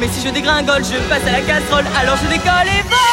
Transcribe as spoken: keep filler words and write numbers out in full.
Mais si je dégringole, je passe à la casserole. Alors je décolle et vole.